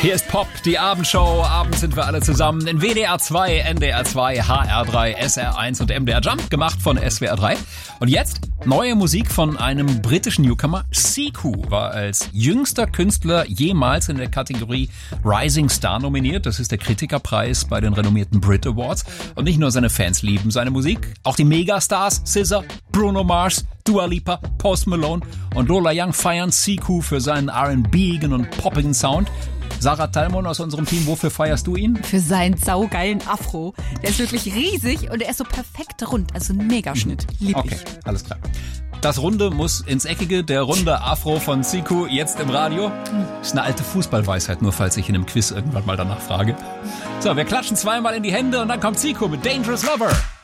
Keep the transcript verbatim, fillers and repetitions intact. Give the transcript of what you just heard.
Hier ist Pop, die Abendshow. Abends sind wir alle zusammen in W D R zwei, N D R zwei, H R drei, S R eins und M D R Jump, gemacht von S W R drei. Und jetzt neue Musik von einem britischen Newcomer. Siku war als jüngster Künstler jemals in der Kategorie Rising Star nominiert. Das ist der Kritikerpreis bei den renommierten Brit Awards. Und nicht nur seine Fans lieben seine Musik, auch die Megastars S Z A, Bruno Mars, Dua Lipa, Post Malone und Lola Young feiern Siku für seinen R and B-igen und poppigen Sound. Sarah Talmon aus unserem Team, wofür feierst du ihn? Für seinen saugeilen Afro. Der ist wirklich riesig und er ist so perfekt rund. Also ein Megaschnitt. Lieb ich. Okay, alles klar. Das Runde muss ins Eckige, der runde Afro von Siku, jetzt im Radio. Ist eine alte Fußballweisheit, nur falls ich in einem Quiz irgendwann mal danach frage. So, wir klatschen zweimal in die Hände und dann kommt Siku mit Dangerous Lover.